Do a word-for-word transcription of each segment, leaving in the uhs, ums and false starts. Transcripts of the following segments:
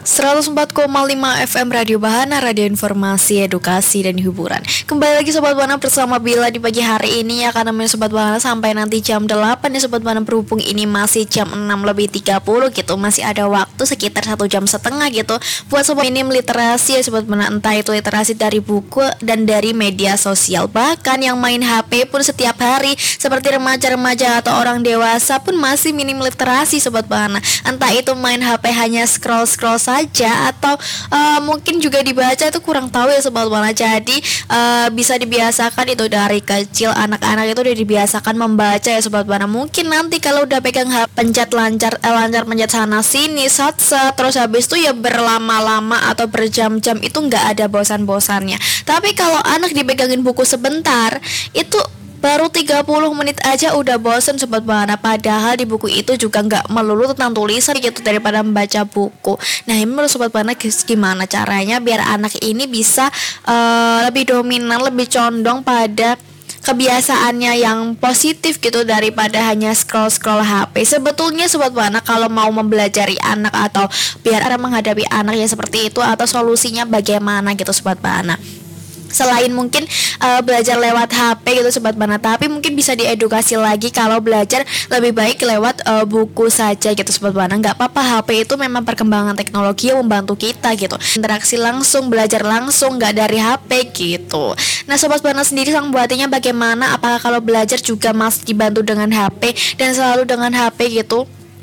seratus empat koma lima F M Radio Bahana, radio informasi, edukasi, dan hiburan. Kembali lagi Sobat Bahana bersama Bila di pagi hari ini ya. Karena namanya Sobat Bahana sampai nanti jam delapan ya Sobat Bahana, berhubung ini masih jam enam lebih tiga puluh gitu. Masih ada waktu sekitar satu jam setengah gitu buat Sobat minim literasi ya Sobat Bahana. Entah itu literasi dari buku dan dari media sosial. Bahkan yang main H P pun setiap hari, seperti remaja-remaja atau orang dewasa pun masih minim literasi Sobat Bahana. Entah itu main H P hanya scroll-scroll saja atau uh, mungkin juga dibaca, itu kurang tahu ya Sobat Bahana. Jadi uh, bisa dibiasakan itu dari kecil, anak-anak itu udah dibiasakan membaca ya Sobat Bahana. Mungkin nanti kalau udah pegang H P pencet lancar eh, lancar pencet sana sini sat-sat, terus habis itu ya berlama-lama atau berjam-jam itu nggak ada bosan-bosannya. Tapi kalau anak dipegangin buku sebentar itu baru tiga puluh menit aja udah bosen Sobat Bahana. Padahal di buku itu juga nggak melulu tentang tulisan gitu daripada membaca buku. Nah ini menurut Sobat Bahana gimana caranya biar anak ini bisa uh, lebih dominan, lebih condong pada kebiasaannya yang positif gitu daripada hanya scroll-scroll H P. Sebetulnya Sobat Bahana kalau mau mempelajari anak atau biar menghadapi anak ya seperti itu, atau solusinya bagaimana gitu Sobat Bahana, selain mungkin uh, belajar lewat H P gitu Sobat Bahana, tapi mungkin bisa diedukasi lagi kalau belajar lebih baik lewat uh, buku saja gitu Sobat Bahana. Nggak apa-apa, H P itu memang perkembangan teknologi yang membantu kita gitu, interaksi langsung, belajar langsung, nggak dari H P gitu. Nah Sobat Bahana sendiri sang buatinya bagaimana? Apakah kalau belajar juga masih dibantu dengan H P dan selalu dengan H P gitu?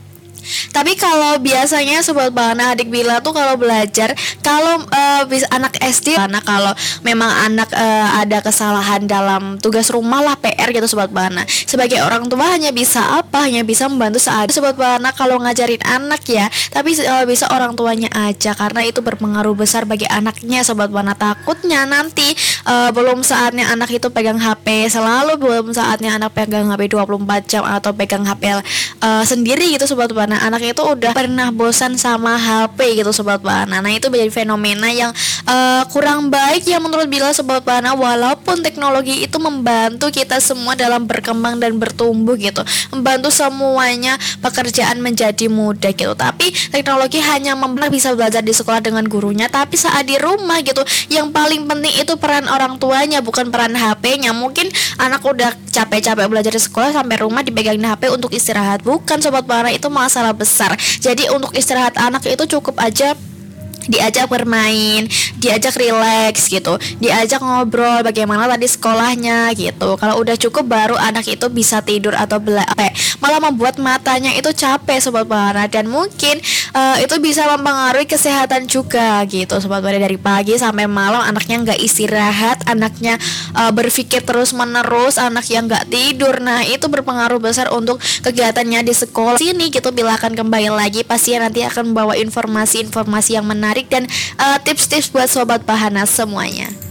Tapi kalau biasanya Sobat Bahana, adik Bila tuh kalau belajar, kalau uh, bisa anak S D, karena kalau memang anak uh, ada kesalahan dalam tugas rumah lah, P R gitu Sobat Bahana, sebagai orang tua hanya bisa apa? Hanya bisa membantu saat Sobat Bahana kalau ngajarin anak ya, tapi uh, bisa orang tuanya aja, karena itu berpengaruh besar bagi anaknya Sobat Bahana. Takutnya nanti uh, belum saatnya anak itu pegang H P selalu, belum saatnya anak pegang H P dua puluh empat jam atau pegang H P uh, sendiri gitu Sobat Bahana. Anak itu udah pernah bosan sama H P gitu Sobat Bahana. Nah itu menjadi fenomena yang uh, kurang baik ya menurut Bila Sobat Bahana. Walaupun teknologi itu membantu kita semua dalam berkembang dan bertumbuh gitu, membantu semuanya pekerjaan menjadi mudah gitu, tapi teknologi hanya membuat bisa belajar di sekolah dengan gurunya, tapi saat di rumah gitu yang paling penting itu peran orang tuanya, bukan peran H P-nya. Mungkin anak udah capek-capek belajar di sekolah, sampai rumah dipegangin H P untuk istirahat. Bukan Sobat Bahana, itu masalah besar. Jadi untuk istirahat anak itu cukup aja diajak bermain, diajak rileks gitu, diajak ngobrol bagaimana tadi sekolahnya gitu. Kalau udah cukup baru anak itu bisa tidur atau bela eh, malah membuat matanya itu capek Sobat Bahana, dan mungkin uh, itu bisa mempengaruhi kesehatan juga gitu Sobat Bahana. Dari pagi sampai malam anaknya nggak istirahat, anaknya uh, berpikir terus menerus, anak yang nggak tidur. Nah itu berpengaruh besar untuk kegiatannya di sekolah. Sini gitu Bila akan kembali lagi, pasti nanti akan membawa informasi-informasi yang menarik dan uh, tips-tips buat Sobat Bahana semuanya.